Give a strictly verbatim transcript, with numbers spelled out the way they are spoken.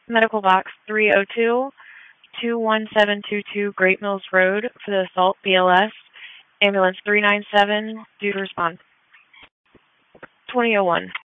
Medical Box three oh two, two one seven two two Great Mills Road for the assault, B L S. Ambulance three nine seven, due to respond. twenty oh one.